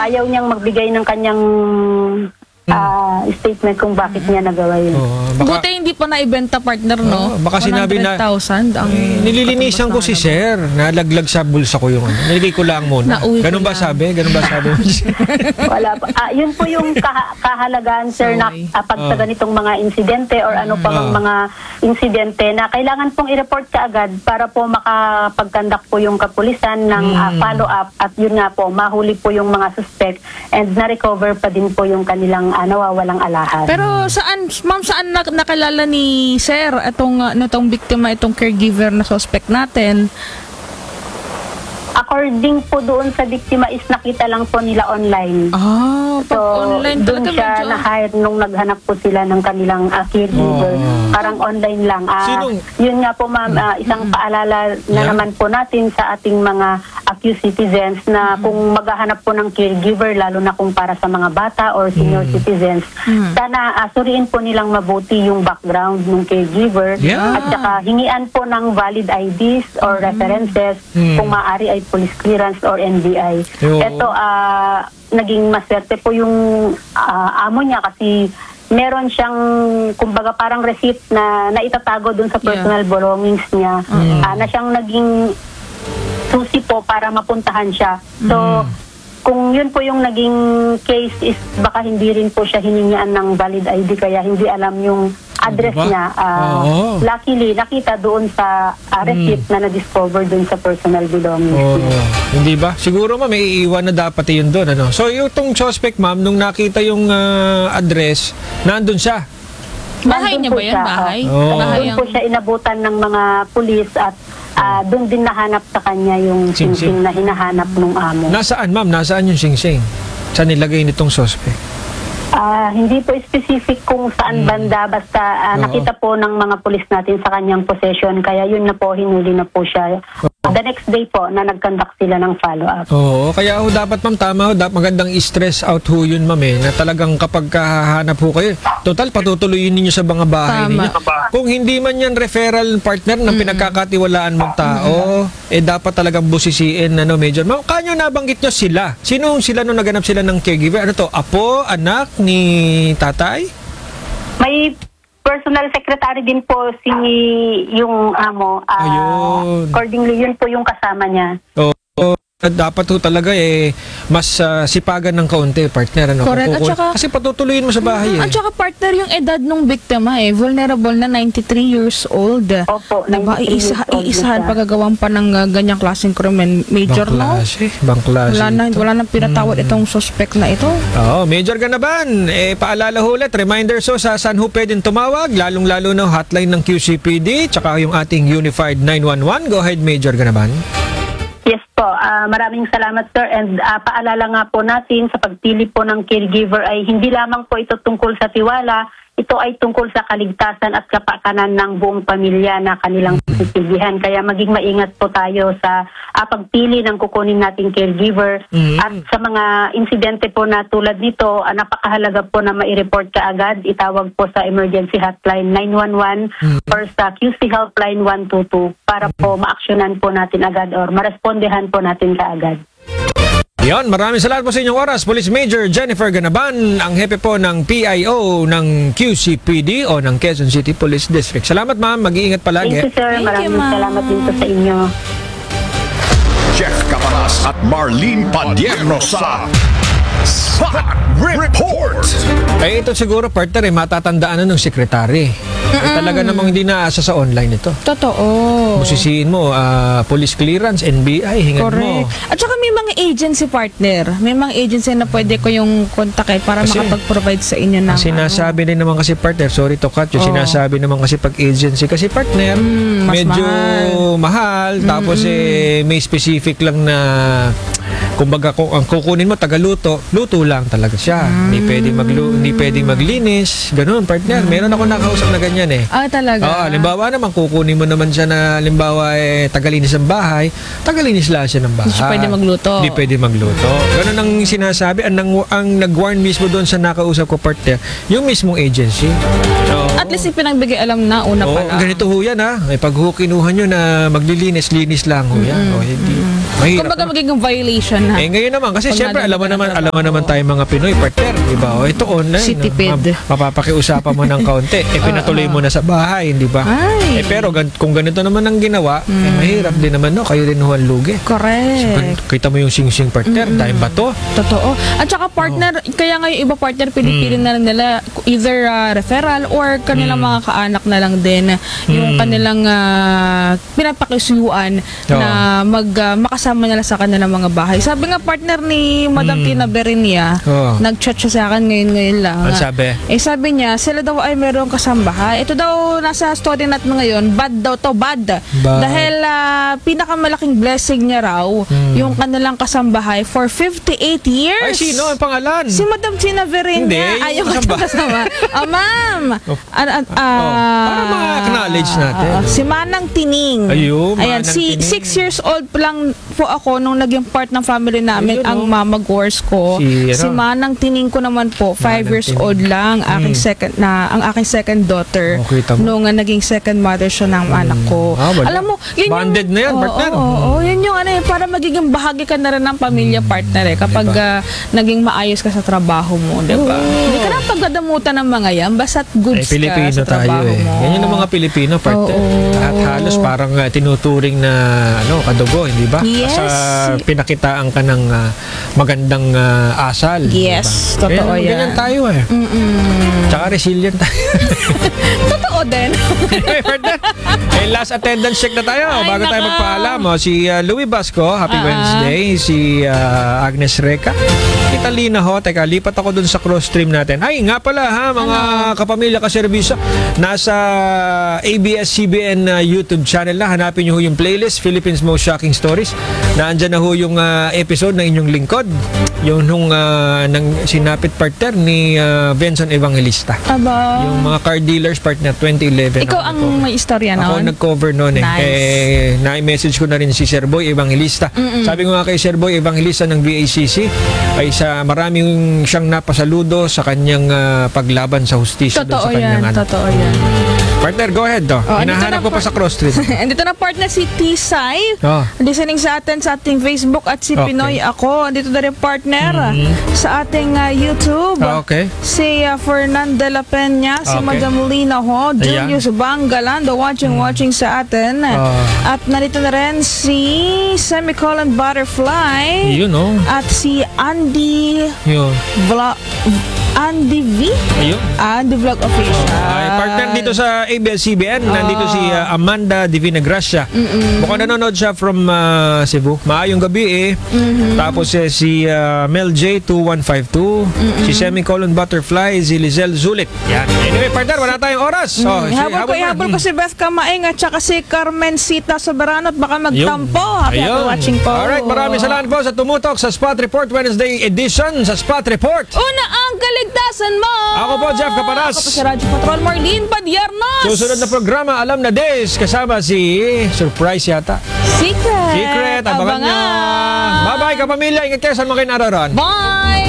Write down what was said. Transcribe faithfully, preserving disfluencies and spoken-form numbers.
ayaw niyang magbigay ng kanyang uh, statement kung bakit niya nagawa yun. Oh, baka, Buti hindi pa naibenta, partner, no? Oh, baka sinabi na, one hundred thousand ang eh, nililinisan ko si sir. Nalaglag sa bulsa ko yung ano. Nilagay ko lang muna. Nauwi ko Ganun ba lang. sabi? Ganun ba sabi? Wala pa. Ah, yun po yung kaha- kahalagaan, sir, na Sorry. ah, pag sa Oh. ganitong mga insidente or ano pa mang Oh. mga insidente na kailangan pong i-report kaagad para po makapagkandak po yung kapulisan ng ah, follow-up at yun nga po, mahuli po yung mga suspect and na-recover pa din po yung kanilang ah, nawawalang alahas. Pero saan, ma'am, saan nak- nakilala ni sir itong, uh, itong biktima, itong caregiver na suspect natin? According po doon sa biktima is nakita lang po nila online. Ah, pag So, online doon talaga siya medyo. na-hire nung naghanap po sila ng kanilang uh, caregiver. Oh. Parang online lang. Ah, Sinong- yun nga po, ma'am, ah, isang paalala na Yeah. naman po natin sa ating mga accused citizens na kung maghahanap po ng caregiver, lalo na kung para sa mga bata or senior citizens, sana ah, suriin po nilang mabuti yung background ng caregiver Yeah. at saka hingian po ng valid I Ds or references Mm. kung maaari ay police clearance or N B I. Yo. Ito, ah, naging maswerte po yung ah, amo niya kasi meron siyang, kumbaga parang receipt na naitatago dun sa personal belongings niya ah, na siyang naging susi po para mapuntahan siya. So, kung yun po yung naging case is baka hindi rin po siya hiningian ng valid I D kaya hindi alam yung address Diba? niya. Ah, Oo. luckily, nakita doon sa ah, receipt na na-discover doon sa personal belongings Oo. niya. Hindi ba? Siguro ma may iiwan na dapat yun doon. Ano? So yung tong suspect, ma'am, nung nakita yung ah, address, nandun siya. Bahay Nandun niya po ba yan? siya, Bahay? oh. Bahay Doon ang... po siya inabutan ng mga pulis at ah, doon din nahanap sa kanya yung Sing-sing. sing-sing na hinahanap ng amo. Nasaan, ma'am? Nasaan yung sing-sing? Saan nilagay nitong suspect? Ah, hindi po specific kung saan banda, basta ah, Oo. nakita po ng mga pulis natin sa kanyang possession, kaya yun na po, hinuli na po siya. The next day po na nag-conduct sila ng follow-up. Oo, kaya ho dapat ma'am, tama ho, dapat magandang i-stress out ho yun ma'am eh, na talagang kapag kahahanap ho kayo, total patutuloyin ninyo sa mga bahay Tama. ninyo. Kung hindi man yan referral partner ng pinagkakatiwalaan mong tao, eh dapat talagang busisiin, ano, Major. Ma'am, kanyo nabanggit nyo sila. Sino sila nung naganap sila ng caregiver? Ano to, apo, anak ni tatay? May personal secretary din po si yung amo. Ah, Ayun. accordingly, yun po yung kasama niya. Oo. Dapat ho talaga eh mas ah, sipagan ng kaunti partner ano. Correct. Kung At kukul- saka- kasi patutuloyin mo sa bahay eh. At saka, partner, yung edad ng biktima eh, vulnerable na ninety-three years old. Opo, Diba? ninety-three Iisa, years old iisahan siya. pagagawan pa ng uh, ganyang klaseng krimen. Major, Bang no? klase, bang klase Wala na, ito. wala nang pinatawad itong suspect na ito. Oo, Major Ganaban, eh, paalala ho ulit, reminder so sa saan ho pwedeng tumawag, lalong-lalo na hotline ng Q C P D, tsaka yung ating Unified nine one one. Go ahead, Major Ganaban. Yes po, ah, maraming salamat sir, and ah, paalala nga po natin sa pagpili po ng caregiver ay hindi lamang po ito tungkol sa tiwala, ito ay tungkol sa kaligtasan at kapakanan ng buong pamilya na kanilang pagsisilbihan. Kaya maging maingat po tayo sa ah, pagpili ng kukunin nating caregiver. Mhm. At sa mga insidente po na tulad nito, ah, napakahalaga po na mai-report kaagad. Itawag po sa emergency hotline nine one one or sa Q C helpline one two two para po ma-actionan po natin agad or marespondehan po natin kaagad. Yon, maraming salamat po sa inyong oras. Police Major Jennifer Ganaban, ang hepe po ng P I O ng Q C P D o ng Quezon City Police District. Salamat ma'am, mag-iingat palagi. Thank you sir, Thank you, maraming ma'am. salamat din po sa inyo. Jeff Caparas at Marlene Padierno sa Spot Report. Eh ito siguro partner eh, matatandaan na ng sekretary. Eh, talaga namang hindi naasa sa online ito. Totoo. Busisiin mo, ah, police clearance, N B I, hingad mo. Correct. At saka may mga agency partner. May mga agency na pwede ko yung kontakin para Kasi- makapag-provide sa inyo ng Ang sinasabi din naman kasi partner, sorry to cut, yung Oo. sinasabi naman kasi pag agency kasi partner, Mm, mas medyo mahal. mahal, tapos eh may specific lang na kumbaga kung ang kukunin mo tagaluto, luto lang talaga siya. Hindi pwedeng maglu hindi pwedeng maglinis, ganoon partner. Meron ako nakausap na ganyan eh. Ah, talaga? Oo, halimbawa naman kukunin mo naman siya na halimbawa eh, tagalinis ng bahay, tagalinis lang siya ng bahay. Hindi siya pwede magluto. Hindi pwede magluto. Ganun ang sinasabi. Ang, nang- ang nag-warn mismo doon sa nakausap ko partner, yung mismong agency. Oo. At least ipinagbigay alam na una Oo, pa lang. ganito ho yan ha. May pag ho kinuha nyo na maglilinis, linis lang ho yan. O, hindi. Mahirap Kumbaga naman. magiging violation ha. Eh ngayon naman kasi Pag syempre alam mo nandun ka naman ng alam mo naman tayo mga Pinoy partner, di ba? O ito online. Si tipid. no? Ma- mapapakiusapan mo ng kaunti. Eh pinatuloy mo na sa bahay, di ba? Ay. Eh pero gan- kung ganito naman ang ginawa, eh mahirap din naman no, kayo rin huwag lugi. Correct. Kita mo yung sing-sing partner, dahil ba to? Totoo. At saka partner, kaya nga yung iba partner, pinipili Mm. na lang nila either uh, referral or kanilang mga kaanak na lang din yung Mm. kanilang uh, pinapakisuan Oo. na mag, uh, makasama nila sa kanilang mga bahay. Sabi nga partner ni Madam Mm. Tina Berinia, Oo. nag-chat siya sa akin ngayon-ngayon lang. Ano sabi? Eh sabi niya, sila daw ay mayroong kasambahay. Ito daw, nasa story natin ngayon, bad daw to, bad. Bad. Dahil ah, pinakamalaking blessing niya raw, yung kanilang kasambahay for fifty-eight years. Ay sino ang pangalan? Si Madam Tina Verinia. Hindi, yung Ayaw ko kasamba. kasama. Ah, ma'am. Oh. Ah, ah, ah, Oh, para ma-acknowledge natin. ah, ah, si Manang Tining. Ayun, Ayan, Manang si Tining. six years old pa lang po ako nung naging part ng family namin Ayun, ang oh. mama gores ko. Si, Si, ano? Manang Tining ko naman po, five Manang years Tining. old lang, aking second na ang aking second daughter. Oh, kita mo. Nung ah, naging second mother siya ng anak ko. Ah, wala. Alam mo, yun Bonded yung, na yan, Oo, partner. oo, oo, yun yung ano eh, para magiging bahagi ka na rin ng pamilya partner eh, kapag Diba? ah, naging maayos ka sa trabaho mo, di ba? Hindi ka na pagdadamutan ng mga yan, basta't Eh, goods ka Pilipino sa tayo trabaho eh. mo. Yan yung mga Pilipino partner. Oo. Lahat halos parang uh, tinuturing na ano, kadugo, hindi ba? Yes. Sa pinakitaan ka ng uh, magandang uh, asal. Yes, di ba? totoo Kaya, yan. Ganyan tayo eh. Mm-mm. Tsaka resilient tayo. Totoo din. Anyway, partner. Eh, last attendance check na tayo. Ay, Bago tayo nako. magpaalam. Oh, si uh, Louie Basco, happy Ah. Wednesday. Si uh, Agnes Reca. Italina ho. Teka, lipat ako dun sa cross stream natin. Ay, nga pala ha, mga kapamilya kaserbisyo. Nasa A B S C B N uh, YouTube channel na. Hanapin nyo ho yung playlist, Philippines Most Shocking Stories. Naandyan na ho yung uh, episode ng inyong lingkod. Yung nung uh, ng sinapit partner ni uh, Benson Evangelista. Aba. Yung mga car dealers partner twenty eleven. Ikaw Ako ang nag-cover. may istorya Ako noon? nag-cover noon eh. Nice. Eh, na-message ko na rin si Sir Boy Evangelista. Sabi ko nga kay Sir Boy Evangelista ng V A C C ay sa maraming siyang napasaludo sa kanyang ah, paglaban sa hustisya doon Totoo sa yan, kanyang ano. totoo yan. Partner, go ahead. Oh. Oh, andito Hinahanap na ko pa par- sa cross street. Andito na partner si Tisay. Oh. Listening sa atin sa ating Facebook at si Okay. Pinoy Ako. Andito na rin partner sa ating ah, YouTube. Ah, okay. Si uh, Fernanda La Peña, si Okay. Madam Lina Ho, Ayan. Julius Bangalando watching watching sa atin. Ah. At narito na rin si Semicolon Butterfly. Yun oh. At si Andy Yun. Vlog Andy V? Ayun. Andy Vlog Official. Ay, partner dito sa A B S C B N, nandito si uh, Amanda Divina Gracia. Mukhang nanonood siya from uh, Cebu. Maayong gabi eh. Tapos eh, si uh, Mel J two one five two, si Semicolon Butterfly, si Lizelle Zulit. Yan. Anyway, partner, wala tayong oras. Oh, si- Habol ko, mo. ihabol ko si Beth Kamaing at saka si Carmencita Soberano at baka magtampo. Happy, happy Ayun. watching po. Alright, maraming salamat po sa tumutok sa Spot Report Wednesday edition sa Spot Report. Una ang kaligtasan mo! Ako po, Jeff Caparas. Ako po si Radyo Patrol Marlene Padiernos! Susunod na programa, Alam na Days, kasama si Surprise yata. Secret! Secret, abangan nyo. Bye-bye kapamilya. Ingat kayo sa mga kinararon. Bye!